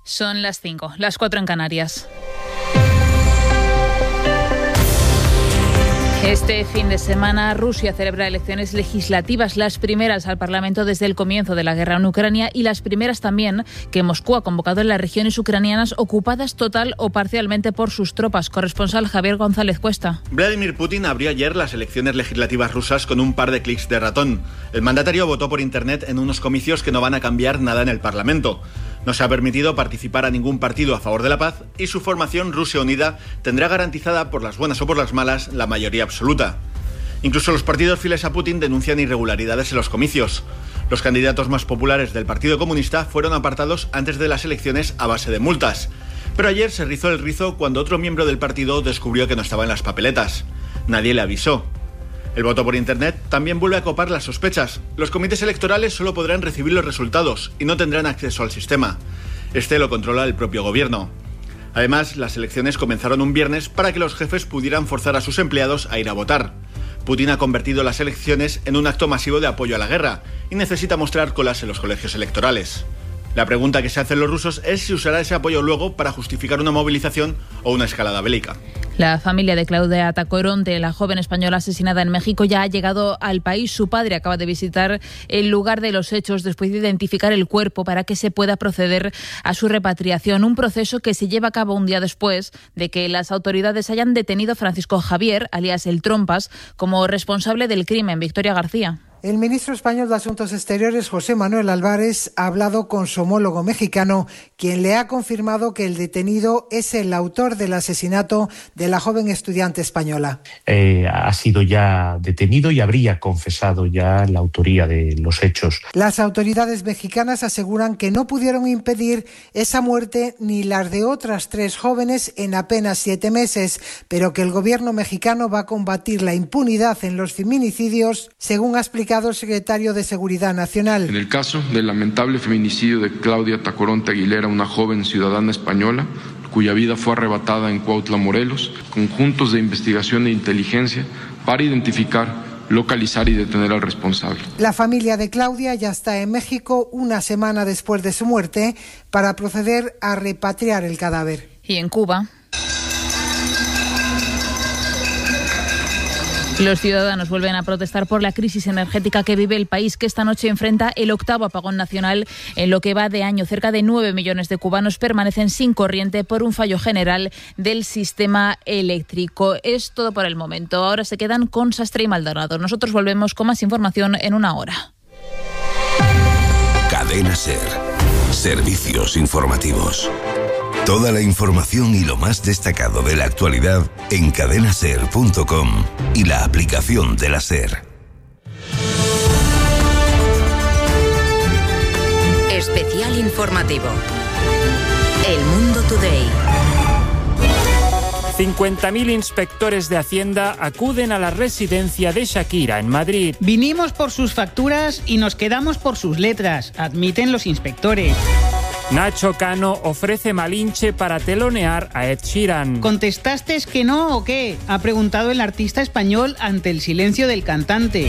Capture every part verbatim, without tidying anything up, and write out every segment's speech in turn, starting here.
Son las cinco, las cuatro en Canarias. Este fin de semana Rusia celebra elecciones legislativas, las primeras al Parlamento desde el comienzo de la guerra en Ucrania y las primeras también que Moscú ha convocado en las regiones ucranianas ocupadas total o parcialmente por sus tropas. Corresponsal Javier González Cuesta. Vladimir Putin abrió ayer las elecciones legislativas rusas con un par de clics de ratón. El mandatario votó por internet en unos comicios que no van a cambiar nada en el Parlamento. No se ha permitido participar a ningún partido a favor de la paz y su formación Rusia Unida tendrá garantizada, por las buenas o por las malas, la mayoría absoluta. Incluso los partidos fieles a Putin denuncian irregularidades en los comicios. Los candidatos más populares del Partido Comunista fueron apartados antes de las elecciones a base de multas. Pero ayer se rizó el rizo cuando otro miembro del partido descubrió que no estaba en las papeletas. Nadie le avisó. El voto por internet también vuelve a copar las sospechas. Los comités electorales solo podrán recibir los resultados y no tendrán acceso al sistema. Este lo controla el propio gobierno. Además, las elecciones comenzaron un viernes para que los jefes pudieran forzar a sus empleados a ir a votar. Putin ha convertido las elecciones en un acto masivo de apoyo a la guerra y necesita mostrar colas en los colegios electorales. La pregunta que se hacen los rusos es si usará ese apoyo luego para justificar una movilización o una escalada bélica. La familia de Claudia Tacoronte, la joven española asesinada en México, ya ha llegado al país. Su padre acaba de visitar el lugar de los hechos después de identificar el cuerpo para que se pueda proceder a su repatriación. Un proceso que se lleva a cabo un día después de que las autoridades hayan detenido a Francisco Javier, alias El Trompas, como responsable del crimen. Victoria García. El ministro español de Asuntos Exteriores, José Manuel Álvarez, ha hablado con su homólogo mexicano, quien le ha confirmado que el detenido es el autor del asesinato de la joven estudiante española. Eh, ha sido ya detenido y habría confesado ya la autoría de los hechos. Las autoridades mexicanas aseguran que no pudieron impedir esa muerte ni las de otras tres jóvenes en apenas siete meses, pero que el gobierno mexicano va a combatir la impunidad en los feminicidios, según ha explicado el secretario de Seguridad Nacional. En el caso del lamentable feminicidio de Claudia Tacoronte Aguilera, una joven ciudadana española, cuya vida fue arrebatada en Cuautla, Morelos, conjuntos de investigación e inteligencia para identificar, localizar y detener al responsable. La familia de Claudia ya está en México una semana después de su muerte para proceder a repatriar el cadáver. Y en Cuba, los ciudadanos vuelven a protestar por la crisis energética que vive el país, que esta noche enfrenta el octavo apagón nacional en lo que va de año. Cerca de nueve millones de cubanos permanecen sin corriente por un fallo general del sistema eléctrico. Es todo por el momento. Ahora se quedan con Sastre y Maldonado. Nosotros volvemos con más información en una hora. Cadena SER. Servicios informativos. Toda la información y lo más destacado de la actualidad en cadena ser punto com y la aplicación de la SER. Especial informativo. El Mundo Today. cincuenta mil inspectores de Hacienda acuden a la residencia de Shakira en Madrid. Vinimos por sus facturas y nos quedamos por sus letras, admiten los inspectores. Nacho Cano ofrece Malinche para telonear a Ed Sheeran. ¿Contestaste que no o qué?, ha preguntado el artista español ante el silencio del cantante.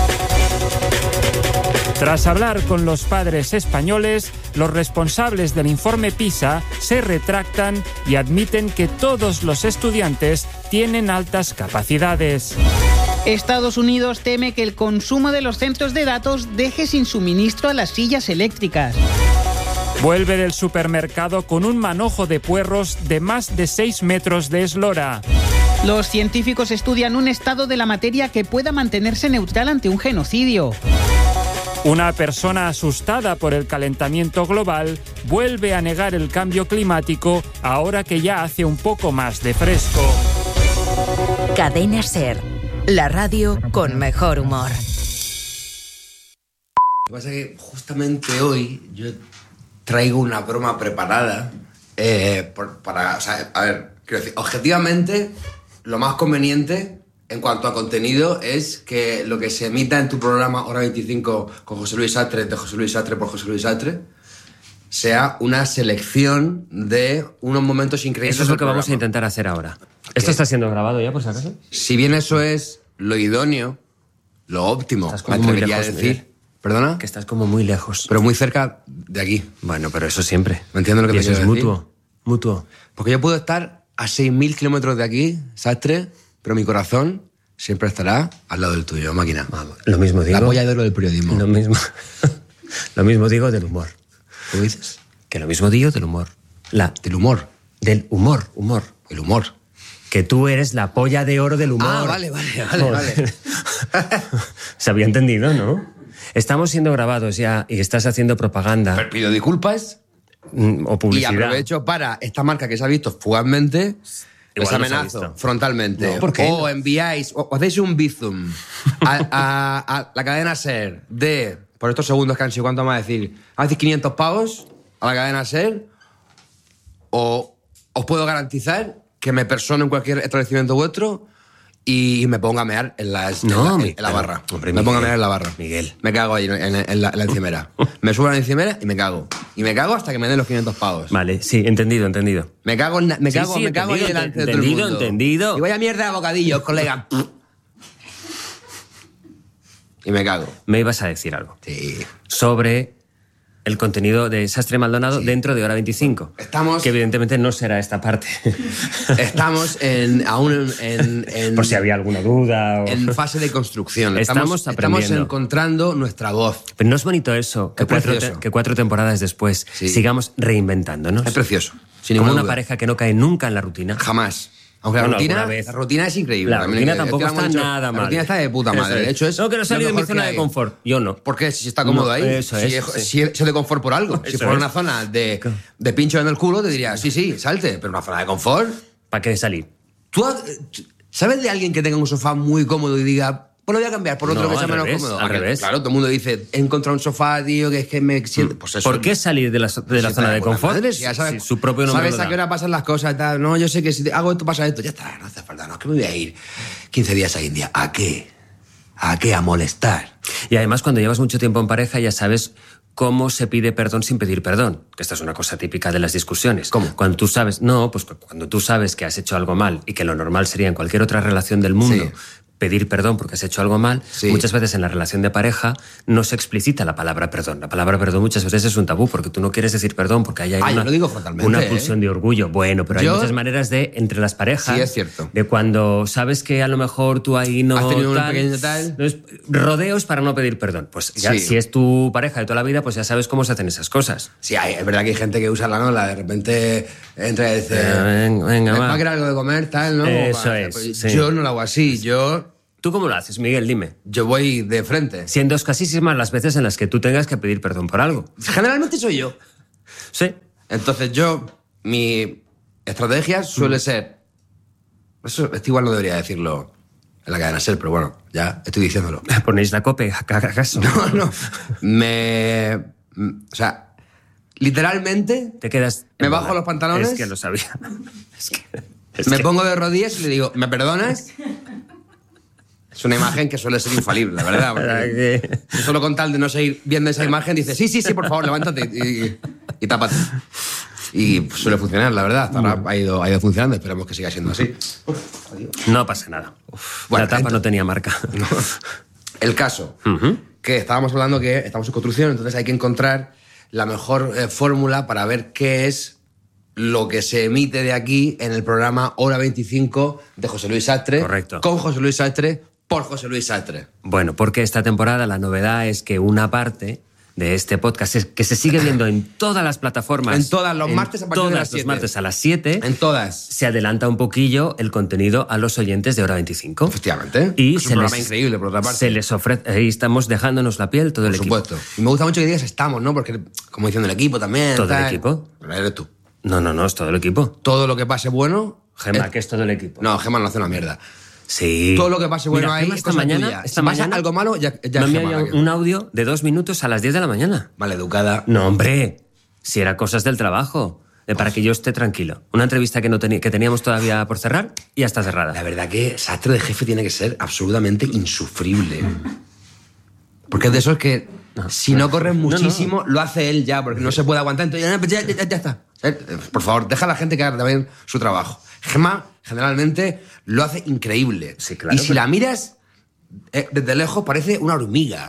Tras hablar con los padres españoles, los responsables del informe PISA se retractan y admiten que todos los estudiantes tienen altas capacidades. Estados Unidos teme que el consumo de los centros de datos deje sin suministro a las sillas eléctricas. Vuelve del supermercado con un manojo de puerros de más de seis metros de eslora. Los científicos estudian un estado de la materia que pueda mantenerse neutral ante un genocidio. Una persona asustada por el calentamiento global vuelve a negar el cambio climático ahora que ya hace un poco más de fresco. Cadena SER, la radio con mejor humor. Lo que pasa es que justamente hoy yo traigo una broma preparada eh, por, para, o sea, a ver, quiero decir, objetivamente lo más conveniente en cuanto a contenido es que lo que se emita en tu programa Hora veinticinco con José Luis Sastre, de José Luis Sastre por José Luis Sastre, sea una selección de unos momentos increíbles. Eso es lo que vamos a intentar hacer ahora. ¿Esto ¿Qué? está siendo grabado ya, por si acaso? Si bien eso es lo idóneo, lo óptimo, me atrevería a decir, ¿Perdona? Que estás como muy lejos. Pero muy cerca de aquí. Bueno, pero eso siempre. ¿Me entiendes lo que y te eso quiero es decir? mutuo. Mutuo. Porque yo puedo estar a seis mil kilómetros de aquí, Sastre, pero mi corazón siempre estará al lado del tuyo, máquina. Vamos, lo mismo digo. La polla de oro del periodismo. Lo mismo. Lo mismo digo del humor. ¿Qué dices? Que lo mismo digo del humor. La, del humor. Del humor, humor. El humor. Que tú eres la polla de oro del humor. Ah, vale, vale, vale, vale. Se había entendido, ¿no? Estamos siendo grabados ya y estás haciendo propaganda. Pero pido disculpas. Mm, O publicidad. Y aprovecho para esta marca que se ha visto fugazmente. Igual Les no amenazo se ha visto. frontalmente. No, ¿por qué? O enviáis, o hacéis un bizum a, a- a la cadena SER de, por estos segundos que han sido, ¿cuánto vamos a decir? ¿A decir quinientos pavos a la cadena SER? O os puedo garantizar que me persono en cualquier establecimiento vuestro y me ponga a mear en, las, No, en, la, mi- en la barra. hombre, me ponga a Miguel, mear en la barra. Miguel. Me cago ahí en, en- en la, en la encimera. Me subo a la encimera y me cago. Y me cago hasta que me den los quinientos pavos. Vale, sí, entendido, entendido. Me cago, en na- me Sí, cago, sí, me cago ahí entendido, delante de todo el entendido, mundo. entendido. Y vaya mierda de bocadillos, colega. Y me cago. Me ibas a decir algo. Sí. Sobre el contenido de Sastre Maldonado Sí. dentro de Hora veinticinco. Estamos- Que evidentemente no será esta parte. Estamos en, aún en, en, Por si había alguna duda. O... en fase de construcción. Estamos aprendiendo. Estamos encontrando nuestra voz. Pero no es bonito eso, que, Es cuatro, precioso. te- que cuatro temporadas después Sí. sigamos reinventándonos. Es precioso. Sin Como ninguna una duda. pareja que no cae nunca en la rutina. Jamás. Aunque Bueno, la, rutina, alguna vez. la rutina es increíble. La También rutina hay que- tampoco es que lo está hemos dicho, nada mal. La rutina está de puta madre. Eso De hecho, es no, que no lo salir de mi mejor zona que de hay. confort. Yo no. ¿Por qué? Si está cómodo No, ahí. eso si es, es, sí. si es de confort por algo. Si Eso fuera es. una zona de, de pincho en el culo, te diría, sí, sí, salte. Pero una zona de confort. ¿Para qué salir? ¿Tú has- sabes de alguien que tenga un sofá muy cómodo y diga, pues lo voy a cambiar por otro No, que sea al menos revés, cómodo? al ¿A que- revés. Claro, todo el mundo dice, he encontrado un sofá, tío, que es que me siento. Pues eso. ¿Por qué salir de la, so- de la Sí, zona está de puta confort? madre, si ya sabes, Si su propio nombre sabes lo a da. qué hora pasan las cosas y tal. No, yo sé que si te- hago esto pasa esto. Ya está, no hace falta. No, es que me voy a ir quince días a India. ¿A qué? ¿A qué? A molestar. Y además, cuando llevas mucho tiempo en pareja, ya sabes cómo se pide perdón sin pedir perdón. Que esta es una cosa típica de las discusiones. ¿Cómo? Cuando tú sabes, no, pues cuando tú sabes que has hecho algo mal y que lo normal sería en cualquier otra relación del mundo Sí. pedir perdón porque has hecho algo mal, Sí. muchas veces en la relación de pareja no se explicita la palabra perdón. La palabra perdón muchas veces es un tabú porque tú no quieres decir perdón porque hay Ah, yo una, lo digo frontalmente, una ¿eh? pulsión de orgullo. Bueno, pero Yo- hay muchas maneras de, entre las parejas, Sí, es cierto. de cuando sabes que a lo mejor tú ahí no Has tenido un tal, pequeño tal. no es- rodeos para no pedir perdón. Pues ya, Sí. si es tu pareja de toda la vida, pues ya sabes cómo se hacen esas cosas. Sí, hay, es verdad que hay gente que usa la nola, de repente entra y dice, Eh, venga, venga, ¿me va. va a querer algo de comer, tal, no? Eso Va, es, pues sí. Yo no lo hago así, yo, ¿Tú cómo lo haces, Miguel? Dime. yo voy de frente. Siendo escasísimas las veces en las que tú tengas que pedir perdón por algo. Generalmente soy yo. Sí. Entonces yo, mi estrategia suele ser, eso esto igual no debería decirlo en la cadena SER, pero bueno, ya estoy diciéndolo. ¿Ponéis la cope? ¿Acaso? No, no. Me, o sea, literalmente Te quedas... Me en bajo bola. los pantalones. Es que lo sabía. Es que... es me que- pongo de rodillas y le digo, ¿me perdonas? Es una imagen que suele ser infalible, la verdad. ¿Verdad Porque que- solo con tal de no seguir viendo esa imagen, dice, sí, sí, sí, por favor, levántate y, y tápate. Y pues, suele funcionar, la verdad. Hasta ahora ha ido, ha ido funcionando, esperemos que siga siendo así. No pasa nada. Bueno, la tapa entonces- no tenía marca. El caso, Ujú. que estábamos hablando que estamos en construcción, entonces hay que encontrar la mejor eh, fórmula para ver qué es lo que se emite de aquí en el programa Hora veinticinco de José Luis Sastre. Correcto. Con José Luis Sastre, por José Luis Sastre. Bueno, porque esta temporada la novedad es que una parte de este podcast es que se sigue viendo en todas las plataformas. En todas, los martes a partir de todas las los siete. martes a las siete. En todas. Se adelanta un poquillo el contenido a los oyentes de Hora veinticinco. Efectivamente. Y Es un se programa les, increíble, por otra parte. Se les ofrece... Ahí estamos dejándonos la piel todo Por el equipo. supuesto. Y me gusta mucho que digas estamos, ¿no? Porque, como diciendo el equipo también. ¿Todo el tal. equipo? Pero eres tú. No, no, no, es todo el equipo. Todo lo que pase bueno. Gemma, es- que es todo el equipo. No, Gemma no hace una mierda. Sí. Todo lo que pase bueno Mira, ahí Gemma es esta cosa mañana, tuya. esta Si pasa mañana algo malo, ya, ya me es envió Gemma la que- un audio de dos minutos a las diez de la mañana. Maleducada. No, hombre, si era cosas del trabajo, eh, para que yo esté tranquilo. Una entrevista que, no teni- que teníamos todavía por cerrar y ya está cerrada. La verdad que Sastre de jefe tiene que ser absolutamente insufrible. Porque es de esos que, si no corres muchísimo, lo hace él ya, porque no se puede aguantar. Entonces, ya, ya, ya, ya está. Eh, Por favor, deja a la gente que haga también su trabajo. Gemma, generalmente, lo hace increíble. Sí, claro, y si pero- la miras eh, desde lejos, parece una hormiga.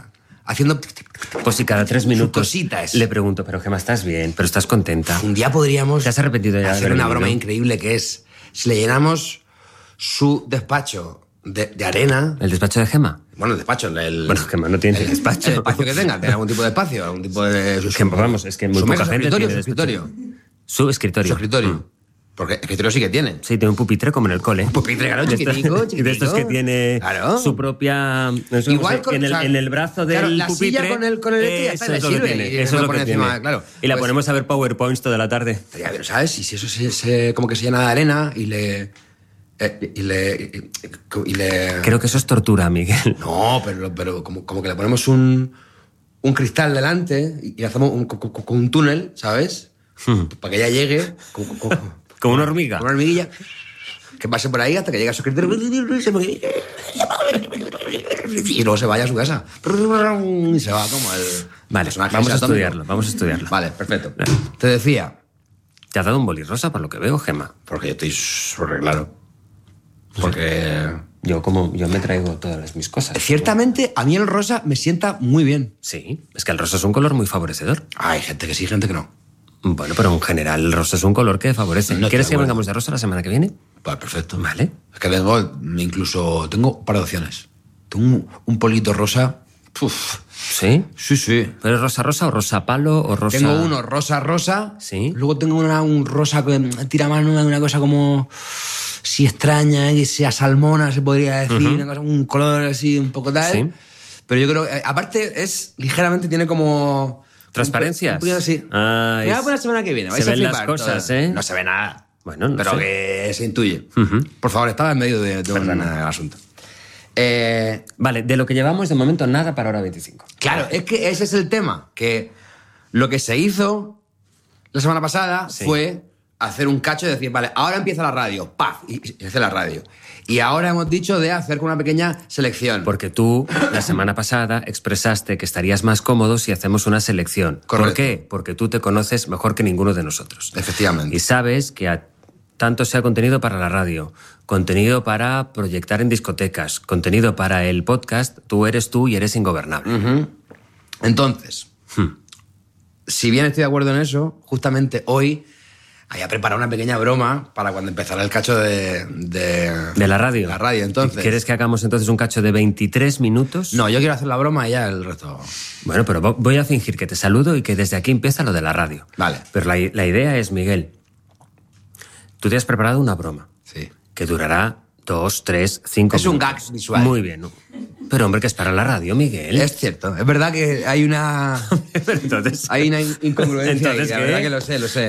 haciendo... Pues si cada tres minutos cositas. le pregunto, pero Gemma, ¿estás bien? ¿Pero estás contenta? Un día podríamos ¿Te has arrepentido ya de hacer haber una venido? broma increíble que es, si le llenamos su despacho de, de arena... ¿El despacho de Gemma? Bueno, el despacho, el... Bueno, Gemma no tiene el, despacho. El espacio que tenga, tiene algún tipo de espacio, algún tipo de... Su, Gemma, vamos, es que muy su poca mesa, su gente escritorio, tiene su escritorio. Su escritorio. Su escritorio. Mm. Porque escritorio sí que tiene. Sí, tiene un pupitre como en el cole. Un pupitre, claro, De estos- chiquitico, chiquitico. De estos que tiene Claro. su propia... no sé cómo Igual se- con- en, el, o sea, en el brazo del claro, la pupitre. silla con el- con el este ya está, eso le es lo que sirve tiene, y eso le es lo pone que encima, tiene. claro. Y la Pues- ponemos a ver PowerPoints toda la tarde. Estaría bien, ¿sabes? Y si eso se, se- como que se llena de arena y le... eh, y le... y- y le... Creo que eso es tortura, Miguel. No, pero, pero como, como que le ponemos un, un cristal delante y le hacemos un, con, con- con un túnel, ¿sabes? Para que ella llegue con, con- con- Como una hormiga. con una hormiguilla, que pase por ahí hasta que llegue a su escritorio y luego se vaya a su casa. Y se va como el Vale, personaje vamos a ese atómico. estudiarlo, vamos a estudiarlo. Vale, perfecto. Te decía, Te has dado un boli rosa, por lo que veo, Gemma. porque yo estoy súper claro. Porque... Yo como yo me traigo todas mis cosas. Ciertamente, a mí el rosa me sienta muy bien. Sí, es que el rosa es un color muy favorecedor. Hay gente que sí, gente que no. Bueno, pero en general el rosa es un color que favorece. No estoy ¿Quieres de que acuerdo. vengamos de rosa la semana que viene? Vale, perfecto. Vale. Es que vengo, incluso, tengo un par de opciones. Tengo un, un polito rosa. Uf. ¿Sí? Sí, sí. ¿Pero es rosa rosa o rosa palo o rosa...? Tengo uno rosa rosa. Sí. Luego tengo una, un rosa que tira más una, una cosa como... Si extraña, que sea salmona, se podría decir. Ujú. Una cosa, un color así, un poco tal. Sí. Pero yo creo que, aparte, es ligeramente, tiene como... ¿Transparencias? Un poquito así. Ah, Me voy a es- poner la semana que viene. se vais a ven las flipar cosas, todo. ¿eh? No se ve nada. Bueno, no pero sé. que se intuye. Ujú. Por favor, estaba en medio de, de un asunto. Eh, Vale, de lo que llevamos de momento nada para hora veinticinco. claro, es que ese es el tema. Que lo que se hizo la semana pasada Sí. fue hacer un cacho y decir, vale, ahora empieza la radio. ¡Paf! Y, y hace la radio. Y ahora hemos dicho de hacer con una pequeña selección. Porque tú, la semana pasada, expresaste que estarías más cómodo si hacemos una selección. ¿Por Correcto. qué? Porque tú te conoces mejor que ninguno de nosotros. Efectivamente. Y sabes que a- tanto sea contenido para la radio, contenido para proyectar en discotecas, contenido para el podcast, tú eres tú y eres ingobernable. Ujú. Entonces, Hmm. si bien estoy de acuerdo en eso, justamente hoy había preparado una pequeña broma para cuando empezara el cacho de... De, De la radio. La radio, entonces. ¿Quieres que hagamos entonces un cacho de veintitrés minutos? No, yo quiero hacer la broma y ya el resto... Bueno, pero vo- voy a fingir que te saludo y que desde aquí empieza lo de la radio. Vale. Pero la, i- la idea es, Miguel, tú te has preparado una broma Sí. que durará dos, tres, cinco Es un minutos. gag visual. Muy bien. ¿no? Pero hombre, que es para la radio, Miguel. Es cierto, es verdad que hay una... Pero entonces... Hay una in- incongruencia. Entonces, ahí, la ¿qué? verdad que lo sé, lo sé.